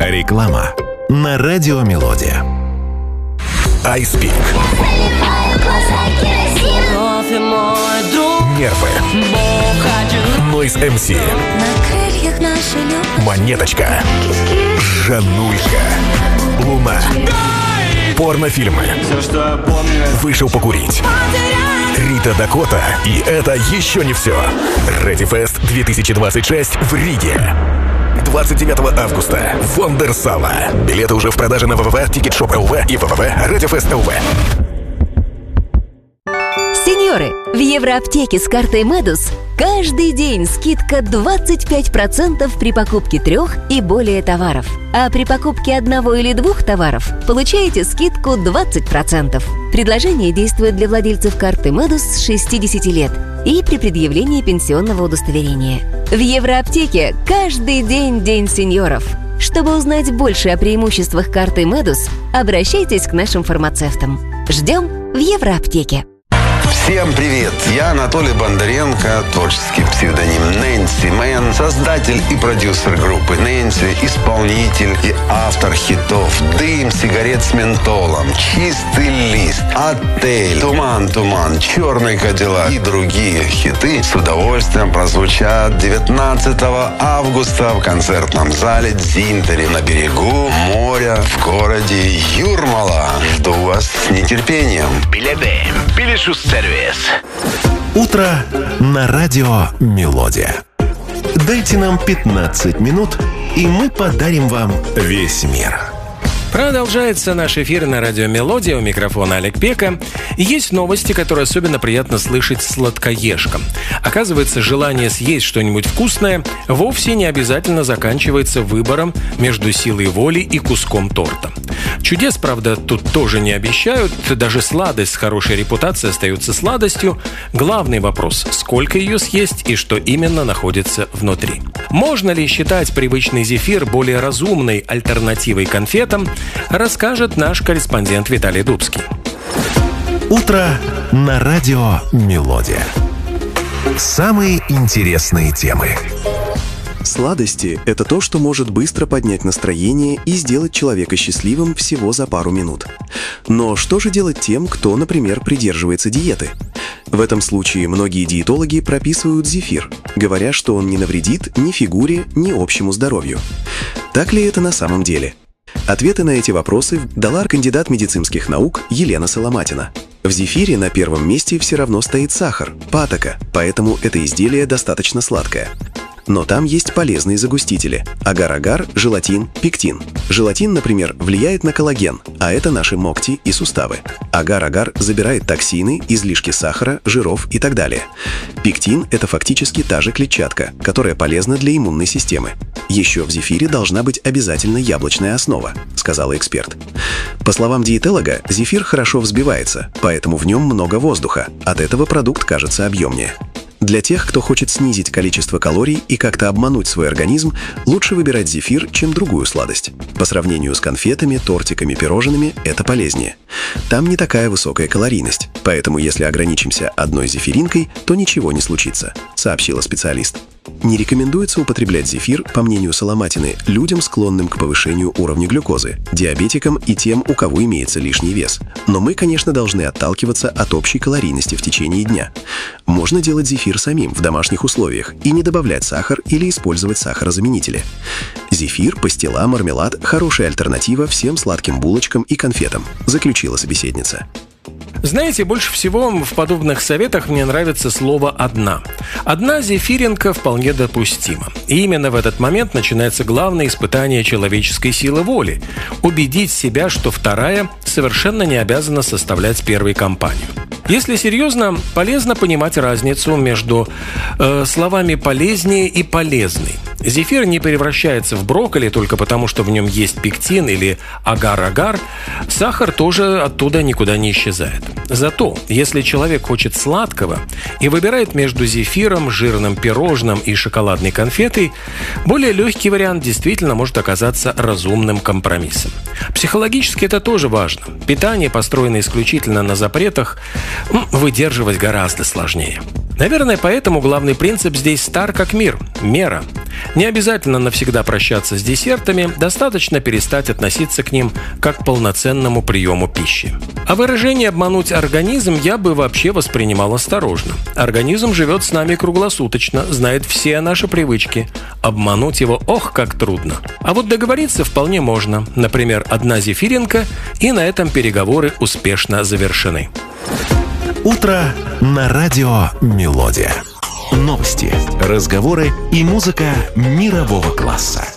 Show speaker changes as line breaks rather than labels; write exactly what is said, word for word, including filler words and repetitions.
Реклама на Радио Мелодия. iSpeak. Нервы. Noise эм си. Монеточка. Жанулька. Луна. Порнофильмы. Вышел покурить. Рита Дакота. И это еще не все. Ready Fest две тысячи двадцать шесть в Риге. двадцать девятого августа. Вондерсала. Билеты уже в продаже на вэ вэ вэ точка тикетшоп точка эл ви и вэ вэ вэ точка радиофест точка эл ви.
Сеньоры, в Евроаптеке с картой Медус каждый день скидка двадцать пять процентов при покупке трех и более товаров. А при покупке одного или двух товаров получаете скидку двадцать процентов. Предложение действует для владельцев карты Медус с шестидесяти лет и при предъявлении пенсионного удостоверения. В Евроаптеке каждый день День сеньоров. Чтобы узнать больше о преимуществах карты Медус, обращайтесь к нашим фармацевтам. Ждем в Евроаптеке.
Всем привет! Я Анатолий Бондаренко, творческий псевдоним Нэнси Мэн, создатель и продюсер группы Нэнси, исполнитель и автор хитов «Дым сигарет с ментолом», «Чистый лист», «Отель», «Туман, туман», «Черный кадиллак» и другие хиты с удовольствием прозвучат девятнадцатого августа в концертном зале «Дзинтери» на берегу моря в городе Юрмала. Жду вас с нетерпением.
Билеты. Билет-сервис. Утро на Радио Мелодия. Дайте нам пятнадцать минут, и мы подарим вам весь мир.
Продолжается наш эфир на Радио Мелодия. У микрофона Олег Пека. Есть новости, которые особенно приятно слышать сладкоежкам. Оказывается, желание съесть что-нибудь вкусное вовсе не обязательно заканчивается выбором между силой воли и куском торта. Чудес, правда, тут тоже не обещают. Даже сладость с хорошей репутацией остается сладостью. Главный вопрос – сколько ее съесть и что именно находится внутри. Можно ли считать привычный зефир более разумной альтернативой конфетам, расскажет наш корреспондент Виталий Дубский.
Утро на Радио Мелодия. Самые интересные темы.
Сладости – это то, что может быстро поднять настроение и сделать человека счастливым всего за пару минут. Но что же делать тем, кто, например, придерживается диеты? В этом случае многие диетологи прописывают зефир, говоря, что он не навредит ни фигуре, ни общему здоровью. Так ли это на самом деле? Ответы на эти вопросы дала кандидат медицинских наук Елена Соломатина. В зефире на первом месте все равно стоит сахар, патока, поэтому это изделие достаточно сладкое. Но там есть полезные загустители – агар-агар, желатин, пектин. Желатин, например, влияет на коллаген, а это наши ногти и суставы. Агар-агар забирает токсины, излишки сахара, жиров и так далее. Пектин – это фактически та же клетчатка, которая полезна для иммунной системы. Еще в зефире должна быть обязательно яблочная основа, сказала эксперт. По словам диетолога, зефир хорошо взбивается, поэтому в нем много воздуха, от этого продукт кажется объемнее. Для тех, кто хочет снизить количество калорий и как-то обмануть свой организм, лучше выбирать зефир, чем другую сладость. По сравнению с конфетами, тортиками, пирожными это полезнее. Там не такая высокая калорийность, поэтому если ограничимся одной зефиринкой, то ничего не случится, сообщила специалист. Не рекомендуется употреблять зефир, по мнению Соломатины, людям, склонным к повышению уровня глюкозы, диабетикам и тем, у кого имеется лишний вес. Но мы, конечно, должны отталкиваться от общей калорийности в течение дня. Можно делать зефир самим в домашних условиях и не добавлять сахар или использовать сахарозаменители. Зефир, пастила, мармелад – хорошая альтернатива всем сладким булочкам и конфетам, заключила собеседница.
Знаете, больше всего в подобных советах мне нравится слово «одна». Одна зефиринка вполне допустима. И именно в этот момент начинается главное испытание человеческой силы воли – убедить себя, что вторая совершенно не обязана составлять первой компанию. Если серьезно, полезно понимать разницу между э, словами «полезнее» и «полезный». Зефир не превращается в брокколи только потому, что в нем есть пектин или агар-агар. Сахар тоже оттуда никуда не исчезает. Зато, если человек хочет сладкого и выбирает между зефиром, жирным пирожным и шоколадной конфетой, более легкий вариант действительно может оказаться разумным компромиссом. Психологически это тоже важно. Питание, построенное исключительно на запретах, выдерживать гораздо сложнее. Наверное, поэтому главный принцип здесь стар как мир – мера. Не обязательно навсегда прощаться с десертами, достаточно перестать относиться к ним как к полноценному приему пищи. А выражение «обмануть организм» я бы вообще воспринимал осторожно. Организм живет с нами круглосуточно, знает все наши привычки. Обмануть его ох, как трудно. А вот договориться вполне можно. Например, одна зефиринка, и на этом переговоры успешно завершены.
Утро на радио «Мелодия». Новости, разговоры и музыка мирового класса.